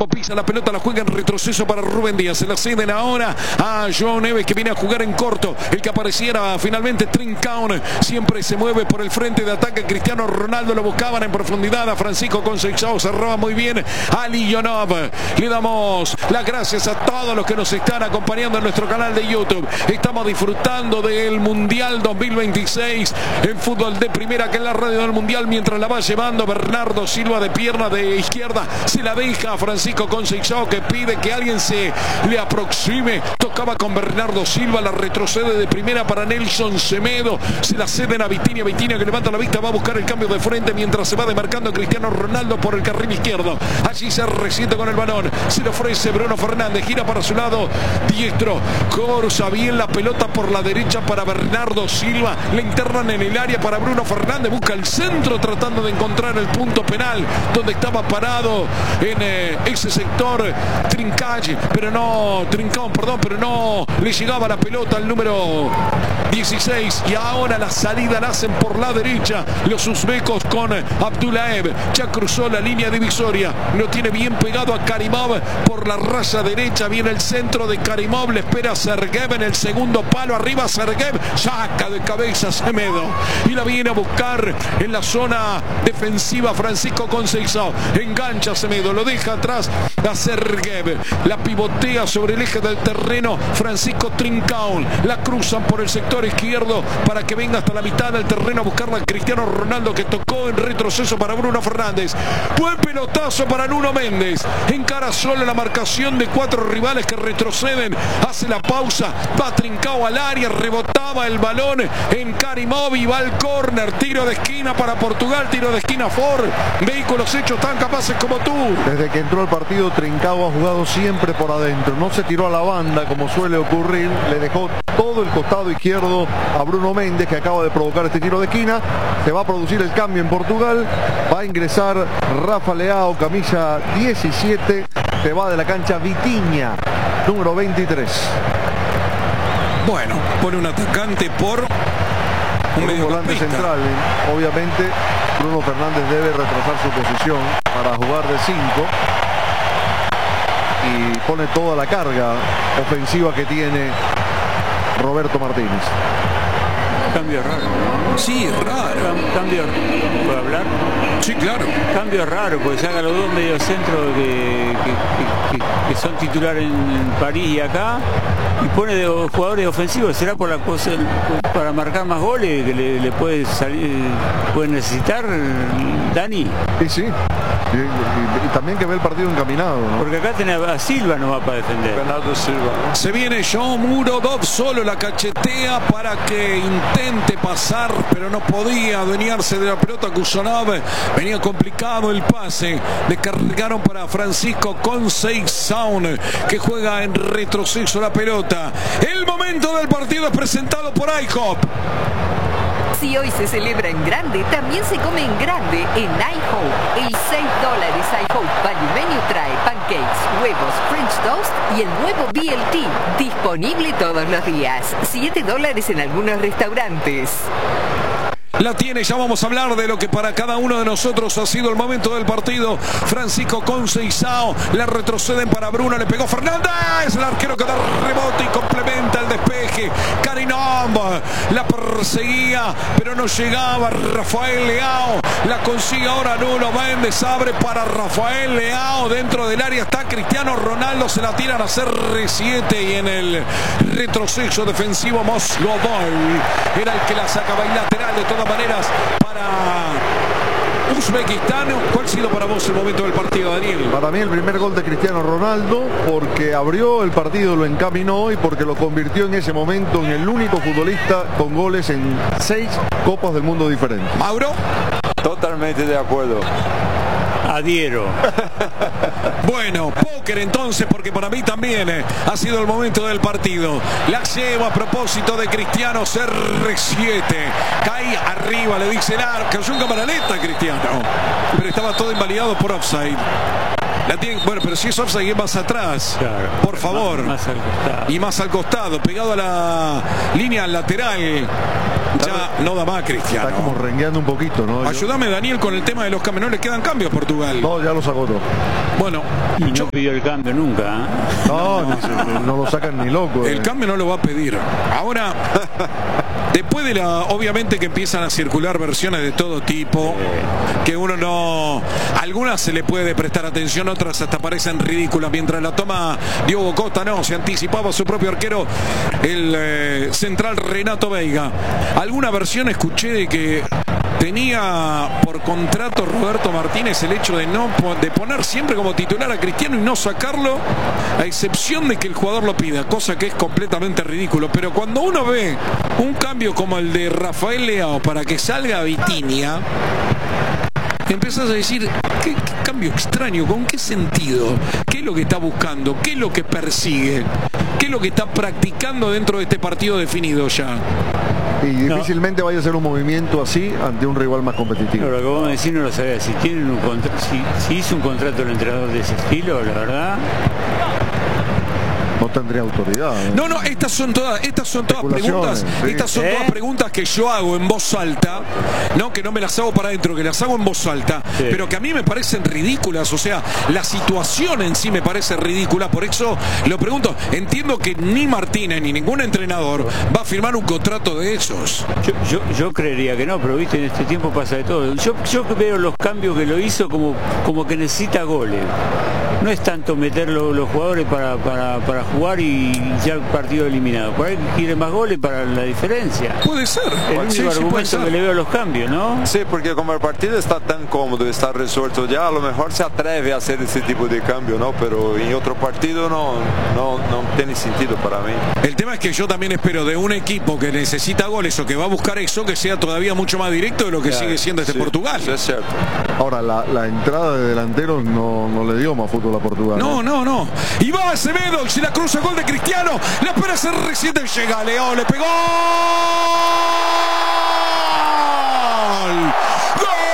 campo, pisa la pelota, la juega en retroceso para Rubén Díaz. Se la ceden ahora a Joao Neves, que viene a jugar en corto. El que apareciera finalmente Trincao, siempre se mueve por el frente de ataque. Cristiano Ronaldo lo buscaban en profundidad a Francisco Conceição, cerraba muy bien a Lionov. Le damos las gracias a todos los que nos están acompañando en nuestro canal de YouTube. Estamos disfrutando del Mundial 2026 en fútbol de primera, que es la radio del Mundial, mientras la va llevando Bernardo Silva de pierna de izquierda. Se la deja a Francisco Conceição, que pide que alguien se le aproxime. Tocaba con Bernardo Silva, la retrocede de primera para Nelson Semedo. Se la ceden a Vitinha. Vitinha, que levanta la vista, va a buscar el cambio de frente mientras se va demarcando Cristiano Ronaldo por el carril izquierdo. Allí se resiente con el balón. Se le ofrece Bruno Fernández. Gira para su lado diestro. Corsa bien la pelota por la derecha para Bernardo Silva. Le internan en el área para Bruno Fernández. Busca el centro tratando de encontrar el punto penal donde estaba parado en ese sector Trincao, pero no le llegaba la pelota al número 16. Y ahora la salida la hacen por la derecha los uzbecos con Abdullaev. Ya cruzó la línea divisoria, lo tiene bien pegado a Karimov por la raya derecha. Viene el centro de Karimov, le espera Sergev en el segundo palo. Arriba Sergev, saca de cabeza Semedo y la viene a buscar en la zona defensiva Francisco Conceição. Engancha Semedo, lo deja atrás a Sergev, la pivotea sobre el eje del terreno Francisco Trincao. La cruzan por el sector izquierdo para que venga hasta la mitad del terreno a buscarla a Cristiano Ronaldo, que tocó en retroceso para Bruno Fernández. Buen pelotazo para Nuno Méndez. Encara solo la marcación de 4 rivales que retroceden. Hace la pausa, va Trincao al área, rebotaba el balón en Karimov y va al córner. Tiro de esquina para Portugal, tiro de esquina Ford. Vehículos hechos tan capaces como tú. Desde que entró al partido, Trincao ha jugado siempre por adentro. No se tiró a la banda como suele ocurrir. Le dejó todo el costado izquierdo a Bruno Méndez, que acaba de provocar este tiro de esquina. Se va a producir el cambio en Portugal. Va a ingresar Rafa Leao, camisa 17. Se va de la cancha Vitinha, número 23. Bueno, pone un atacante por un medio volante central. Obviamente Bruno Fernández debe retrasar su posición para jugar de 5 y pone toda la carga ofensiva que tiene Roberto Martínez. Cambio raro, ¿no? Sí, raro. Cambio, ¿puedo hablar? Sí, claro. Cambio raro, porque saca los dos mediocentros que son titulares en París y acá, y pone de jugadores ofensivos. ¿Será por la cosa para marcar más goles que le puede salir, puede necesitar Dani? Sí. Y también que ve el partido encaminado, ¿no? Porque acá tiene a Silva, no va para defender. Bernardo Silva, ¿no? Se viene João Murodov, solo la cachetea para que intente pasar, pero no podía adueñarse de la pelota. Kuzanov, venía complicado el pase. Descargaron para Francisco Conceição, que juega en retroceso la pelota. El momento del partido es presentado por IHOP. Si hoy se celebra en grande, también se come en grande en iHope. El $6 iHope Value Menu trae pancakes, huevos, French toast y el nuevo BLT, disponible todos los días. $7 en algunos restaurantes. La tiene, ya vamos a hablar de lo que para cada uno de nosotros ha sido el momento del partido. Francisco Conceição, la retroceden para Bruno, le pegó Fernández, el arquero que da rebote y complementa el despeje. Karimov la perseguía, pero no llegaba. Rafael Leao la consigue ahora Nuno Méndez, abre para Rafael Leao, dentro del área está Cristiano Ronaldo, se la tiran a CR7 y en el retroceso defensivo Mosgovoy era el que la sacaba y lateral de todas maneras para Uzbekistán. ¿Cuál ha sido para vos el momento del partido, Daniel? Para mí el primer gol de Cristiano Ronaldo, porque abrió el partido, lo encaminó y porque lo convirtió en ese momento en el único futbolista con goles en 6 Copas del Mundo diferentes. ¿Mauro? Totalmente de acuerdo. Adhiero. Bueno, póker entonces, porque para mí también ha sido el momento del partido. La lleva a propósito de Cristiano CR7. Cae arriba, le dice el arco. Cayó en cámara lenta Cristiano, pero estaba todo invalidado por offside. Bueno, pero si es offside es más atrás. Claro, por favor. Más al costado. Y más al costado, pegado a la línea lateral. Ya no da más, Cristiano. Está como rengueando un poquito, ¿no? Ayúdame, Daniel, con el tema de los cambios. No le quedan cambios a Portugal. No, ya lo sacó todo. Bueno, Y no pidió el cambio nunca. ¿Eh? No, no lo sacan ni loco. el cambio no lo va a pedir. Ahora, después de obviamente que empiezan a circular versiones de todo tipo, que uno no... Algunas se le puede prestar atención, otras hasta parecen ridículas. Mientras la toma Diogo Costa, no, se anticipaba su propio arquero, el central Renato Veiga. Alguna versión escuché de que tenía por contrato Roberto Martínez el hecho de poner siempre como titular a Cristiano y no sacarlo, a excepción de que el jugador lo pida, cosa que es completamente ridículo. Pero cuando uno ve un cambio como el de Rafael Leao para que salga Vitinha, empiezas a decir, ¿qué cambio extraño? ¿Con qué sentido? ¿Qué es lo que está buscando? ¿Qué es lo que persigue? ¿Qué es lo que está practicando dentro de este partido definido ya? Y difícilmente vaya a ser un movimiento así ante un rival más competitivo. Pero lo que vos me decís no lo sabía. Si tienen si hizo un contrato el entrenador de ese estilo, la verdad, no tendría autoridad. No, estas son todas preguntas, sí. Estas son todas preguntas que yo hago en voz alta, no que no me las hago para adentro, que las hago en voz alta, sí. Pero que a mí me parecen ridículas. O sea, la situación en sí me parece ridícula, por eso lo pregunto. Entiendo que ni Martínez ni ningún entrenador va a firmar un contrato de esos. yo creería que no, pero viste, en este tiempo pasa de todo. Yo veo los cambios que lo hizo como que necesita goles. No es tanto meter los jugadores para jugar y ya el partido eliminado. Por ahí quiere más goles para la diferencia. Puede ser. El único argumento que le veo a los cambios, ¿no? Sí, porque como el partido está tan cómodo, está resuelto ya, a lo mejor se atreve a hacer ese tipo de cambio, ¿no? Pero en otro partido no tiene sentido para mí. El tema es que yo también espero de un equipo que necesita goles o que va a buscar eso, que sea todavía mucho más directo de lo que sigue siendo este Portugal. Eso es cierto. Ahora, la entrada de delanteros no le dio más fútbol a Portugal. No. Y va Acevedo, se la cruza, gol de Cristiano. La espera se reciente, llega Leao, le pegó.